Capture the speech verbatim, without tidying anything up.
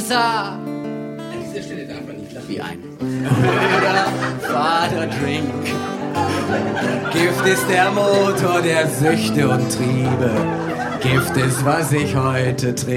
Wasser. An dieser Stelle darf man nicht lachen. Wie ein blöder Vaterdrink. Gift ist der Motor der Süchte und Triebe. Gift ist, was ich heute trinke.